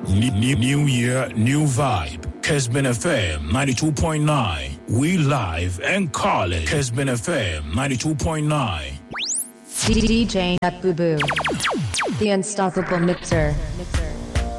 New year, new vibe. Kesbin FM 92.9. We live and call it. Kesbin FM 92.9. DJ Boo Boo, the unstoppable mixer.